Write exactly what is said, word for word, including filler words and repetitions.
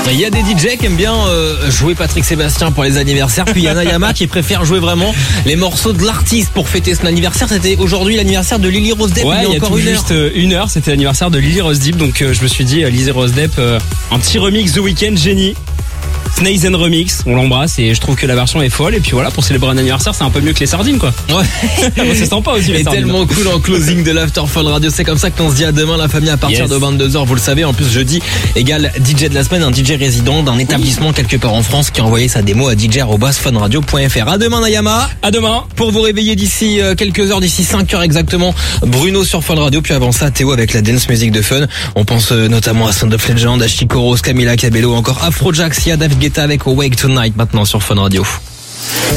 Il y a des D J qui aiment bien euh, jouer Patrick Sébastien pour les anniversaires, puis il y en a Yama qui préfère jouer vraiment les morceaux de l'artiste pour fêter son anniversaire. C'était aujourd'hui l'anniversaire de Lily Rose Depp. Ouais, il y a, il y a encore tout une juste heure. une heure, c'était l'anniversaire de Lily Rose Depp, donc euh, je me suis dit euh, Lily Rose Depp, euh, un petit remix The Weeknd, génie. Snails and Remix, on l'embrasse et je trouve que la version est folle. Et puis voilà, pour célébrer un anniversaire, c'est un peu mieux que les sardines, quoi. Ouais. C'est sympa aussi les Et sardines. tellement cool en closing de l'After Fun Radio. C'est comme ça qu'on se dit à demain la famille à partir Yes. de vingt-deux heures. Vous le savez, en plus jeudi égale D J de la semaine, un D J résident d'un établissement quelque part en France qui a envoyé sa démo à d j arobase fun radio point f r. À demain Nayama. À demain. Pour vous réveiller d'ici euh, quelques heures, d'ici cinq heures exactement, Bruno sur Fun Radio, puis avant ça Théo avec la dance music de Fun. On pense euh, notamment à Sound of Legend, à Chico Rose, Camila Cabello, encore Afrojack, Sia, David Guetta avec Awake Tonight maintenant sur Fun Radio.